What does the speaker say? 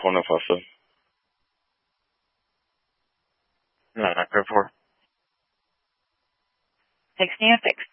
Burkina Faso. No, not go for. 16 and 6.